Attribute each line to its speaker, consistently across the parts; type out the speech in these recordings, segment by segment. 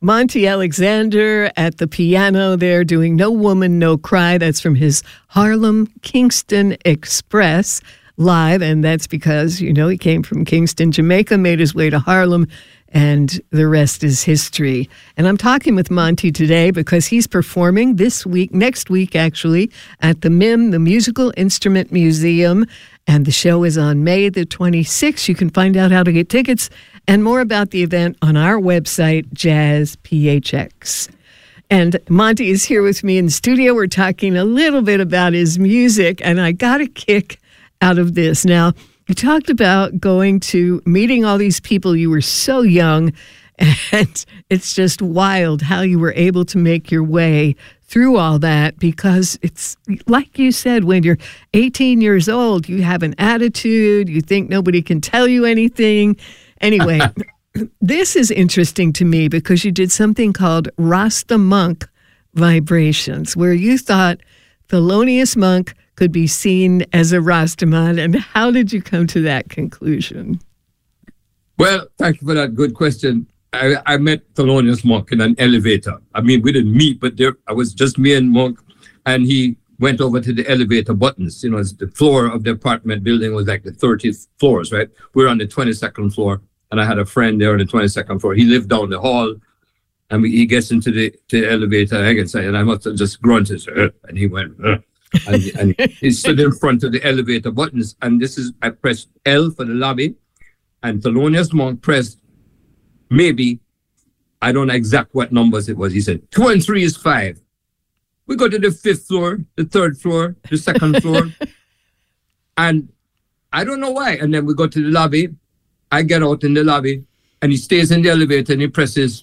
Speaker 1: Monty Alexander at the piano there doing No Woman, No Cry. That's from his Harlem Kingston Express live. And that's because, you know, he came from Kingston, Jamaica, made his way to Harlem, and the rest is history. And I'm talking with Monty today because he's performing this week, next week actually, at the MIM, the Musical Instrument Museum. And the show is on May the 26th. You can find out how to get tickets and more about the event on our website, Jazz PHX. And Monty is here with me in the studio. We're talking a little bit about his music, and I got a kick out of this. Now, you talked about going to meeting all these people. You were so young, and it's just wild how you were able to make your way through all that, because it's like you said, when you're 18 years old, you have an attitude, you think nobody can tell you anything. Anyway, this is interesting to me because you did something called Rasta Monk Vibrations, where you thought Thelonious Monk could be seen as a Rastaman. And how did you come to that conclusion?
Speaker 2: Well, thank you for that good question. I met Thelonious Monk in an elevator. I mean, we didn't meet, but I was just me and Monk, and he went over to the elevator buttons. You know, the floor of the apartment building was like the 30th floors, right? We were on the 22nd floor, and I had a friend there on the 22nd floor. He lived down the hall, and he gets into the elevator, and I must have just grunted, and he went, and he stood in front of the elevator buttons, and I pressed L for the lobby, and Thelonious Monk pressed maybe, I don't know exact what numbers it was. He said, 2 and 3 is 5. We go to the 5th floor, the 3rd floor, the 2nd floor. And I don't know why. And then we go to the lobby. I get out in the lobby, and he stays in the elevator, and he presses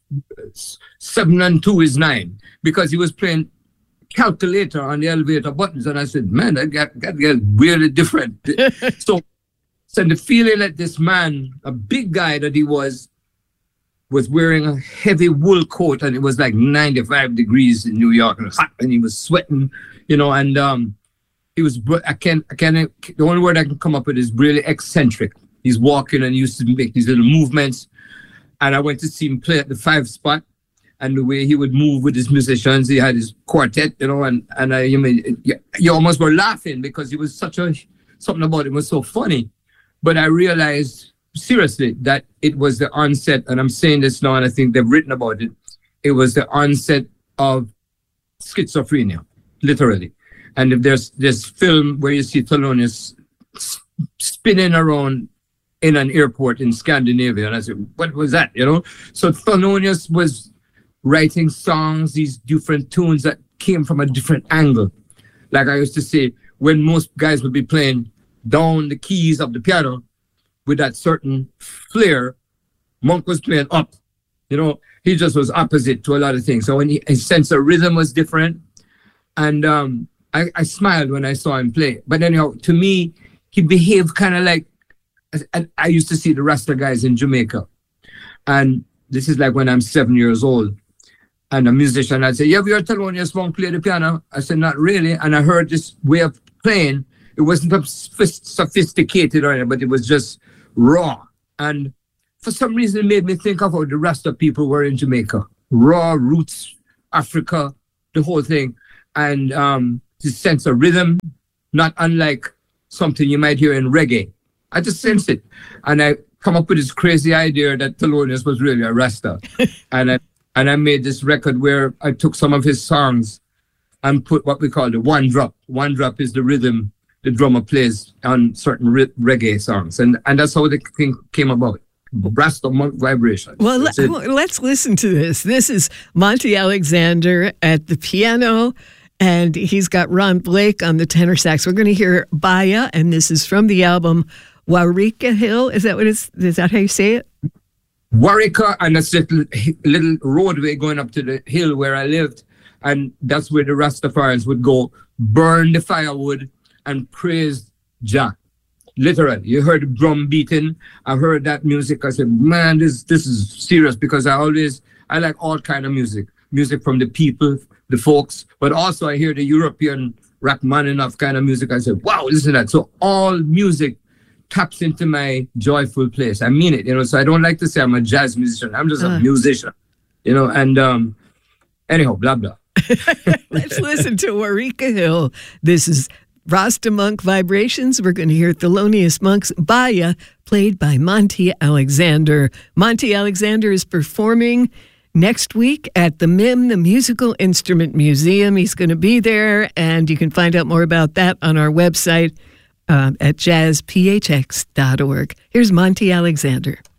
Speaker 2: 7 and 2 is 9, because he was playing calculator on the elevator buttons. And I said, man, that got really different. So the feeling that this man, a big guy that he was wearing a heavy wool coat, and it was like 95 degrees in New York, and it was hot, and he was sweating, you know, and he was, the only word I can come up with is really eccentric. He's walking and used to make these little movements. And I went to see him play at the 5 spot, and the way he would move with his musicians, he had his quartet, you know, and you mean, you almost were laughing because he was something about him was so funny. But I realized, seriously, that it was the onset, and I'm saying this now, and I think they've written about it, it was the onset of schizophrenia, literally. And if there's this film where you see Thelonious spinning around in an airport in Scandinavia, and I said, what was that, you know? So Thelonious was writing songs, these different tunes that came from a different angle. Like I used to say, when most guys would be playing down the keys of the piano with that certain flair, Monk was playing up. You know, he just was opposite to a lot of things. So when his sense of rhythm was different, and I smiled when I saw him play. But anyhow, to me, he behaved kind of like, I used to see the Rasta guys in Jamaica. And this is like when I'm 7 years old. And a musician, I'd say, yeah, we heard Thelonious Monk play the piano. I said, not really. And I heard this way of playing. It wasn't sophisticated or anything, but it was just raw. And for some reason, it made me think of how the Rasta people were in Jamaica. Raw roots, Africa, the whole thing. And the sense of rhythm, not unlike something you might hear in reggae. I just sensed it. And I come up with this crazy idea that Thelonious was really a Rasta. And I made this record where I took some of his songs and put what we call the one drop. One drop is the rhythm the drummer plays on certain reggae songs. And that's how the thing came about. Rasta Monk Vibrations.
Speaker 1: Well, let's listen to this. This is Monty Alexander at the piano, and he's got Ron Blake on the tenor sax. We're going to hear Baya, and this is from the album Warika Hill. Is that how you say it?
Speaker 2: Warika, and that's a little roadway going up to the hill where I lived. And that's where the Rastafarians would go burn the firewood and praise Jah. Literally, you heard the drum beating. I heard that music. I said, man, this is serious, because I like all kind of music from the people, the folks, but also I hear the European Rachmaninoff kind of music. I said, wow, listen to that. So all music taps into my joyful place. I mean it, so I don't like to say I'm a jazz musician. I'm just a musician. and anyhow, blah, blah.
Speaker 1: Let's listen to Warika Hill. This is Rasta Monk Vibrations. We're going to hear Thelonious Monk's Baya, played by Monty Alexander. Monty Alexander is performing next week at the MIM, the Musical Instrument Museum. He's going to be there, and you can find out more about that on our website at jazzphx.org. Here's Monty Alexander.